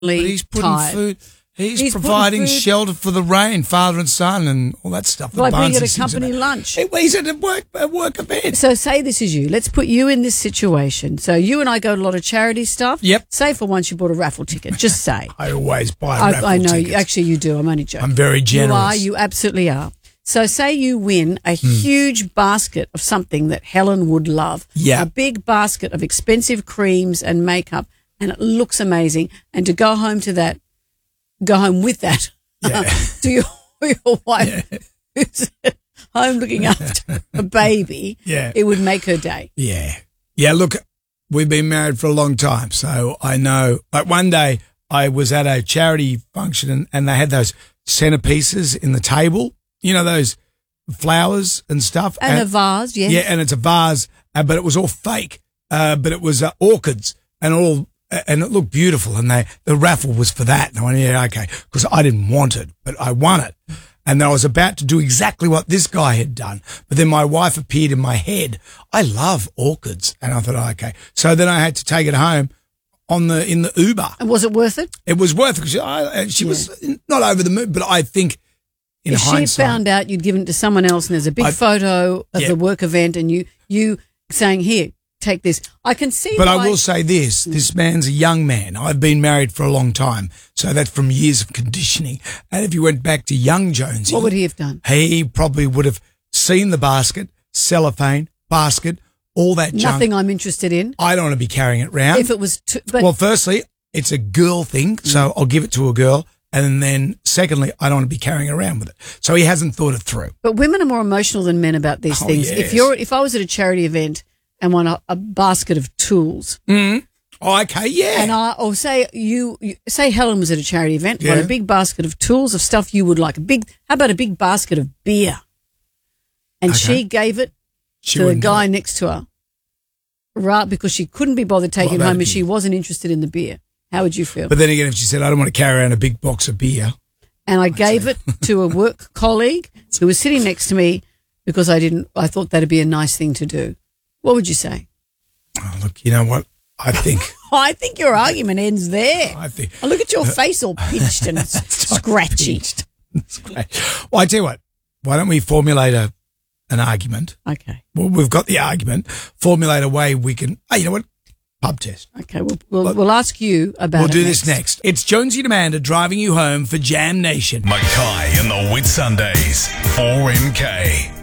he's putting tired. food. He's providing shelter for the rain, father and son, and all that stuff. Like being at a company lunch. He's at a work event. So say this is you. Let's put you in this situation. So you and I go to a lot of charity stuff. Yep. Say for once you bought a raffle ticket. Just say. I always buy raffle I know. tickets. Actually, you do. I'm only joking. I'm very generous. You absolutely are. So say you win a huge basket of something that Helen would love. Yeah. A big basket of expensive creams and makeup, and it looks amazing. And to go home with that Yeah. to your wife who's at home looking after a baby, Yeah. it would make her day. Yeah. Yeah, look, we've been married for a long time, so I know. Like one day I was at a charity function and they had those centerpieces in the table, you know, those flowers and stuff. And a vase, yes. Yeah, and it's a vase, but it was all fake, but it was orchids and it looked beautiful, and the raffle was for that. And I went, yeah, okay, because I didn't want it, but I won it. And then I was about to do exactly what this guy had done, but then my wife appeared in my head. I love orchids, and I thought, oh, okay. So then I had to take it home in the Uber. And was it worth it? It was worth it because she was not over the moon, but I think in if hindsight, she found out you'd given it to someone else, and there's a big photo of the work event, and you saying, here, take this. I can see. But I will say this man's a young man. I've been married for a long time, so that's from years of conditioning. And if you went back to young Jonesy, what would he have done? He probably would have seen the basket, cellophane, basket, all that junk. Nothing I'm interested in. I don't want to be carrying it around. If it was well, firstly, it's a girl thing, so I'll give it to a girl. And then secondly, I don't want to be carrying it around with it. So he hasn't thought it through. But women are more emotional than men about these things. Yes. If I was at a charity event and won a basket of tools. Oh, okay, yeah. And or say say Helen was at a charity event, won a big basket of tools of stuff you would like. How about a big basket of beer? And she gave it to the guy next to her, right? Because she couldn't be bothered taking it home, and she wasn't interested in the beer. How would you feel? But then again, if she said, I don't want to carry around a big box of beer. And I gave it to a work colleague who was sitting next to me because I thought that'd be a nice thing to do. What would you say? Oh, look, you know what? I think. I think your argument ends there. Oh, look at your face all pinched and scratchy. Well, I tell you what. Why don't we formulate an argument? Okay. Well, we've got the argument. Formulate a way we can. Oh, you know what? Pub test. Okay, we'll ask you about We'll do this next. It's Jonesy and Amanda driving you home for Jam Nation. Mackay and the Whitsundays, 4MK.